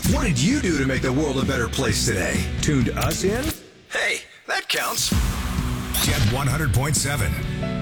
What did you do to make the world a better place today? Tuned us in? Hey, that counts. Jet 100.7.